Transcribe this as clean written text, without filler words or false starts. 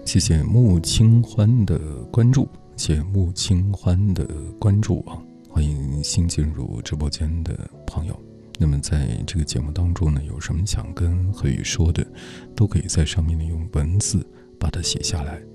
谢谢穆清欢的关注，谢谢穆清欢的关注啊！欢迎新进入直播间的朋友。那么在这个节目当中呢，有什么想跟何宇说的，都可以在上面呢用文字把它写下来，